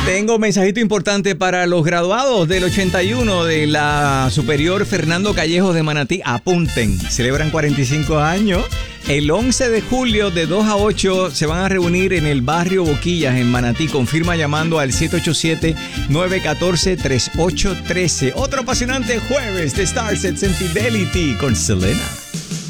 Tengo mensajito importante para los graduados del 81 de la Superior Fernando Callejos de Manatí. Apunten, celebran 45 años. El 11 de julio de 2 a 8 se van a reunir en el barrio Boquillas en Manatí. Confirma llamando al 787-914-3813. Otro apasionante jueves de Starset en Fidelity con Selena.